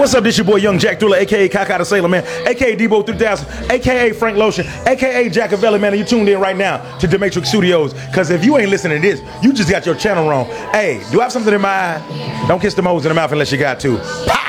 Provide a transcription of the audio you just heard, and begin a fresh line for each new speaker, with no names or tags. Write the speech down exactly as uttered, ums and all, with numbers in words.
what's up? This your boy Young Jack Thriller, aka Kaka the Sailor Man, aka Debo three thousand, aka Frank Lotion, aka Jackavelli, man. And you tuned in right now to Demetric Studios. Cause if you ain't listening to this, you just got your channel wrong. Hey, do I have something in my eye? Don't kiss the moles in the mouth unless you got to. Pow!